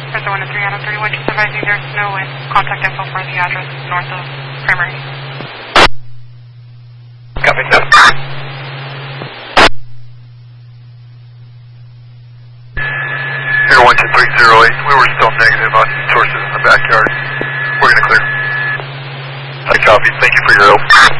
There's a 1 to 3 out of 31, just advising there's no contact info for the address north of Primary. Copy that. Air 12308, we were still negative on sources in the backyard. We're going to clear. I copy. Thank you for your help.